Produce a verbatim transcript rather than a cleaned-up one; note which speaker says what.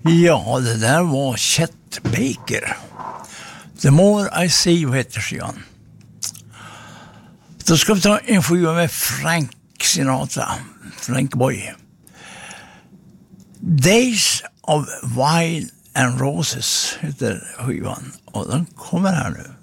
Speaker 1: Ja, det där var Chet Baker. The More I See, vad heter skivan. Då ska vi ta en skiva med Frank Sinatra, Frank Boy. Days of Wine and Roses heter skivan. Och den kommer här nu.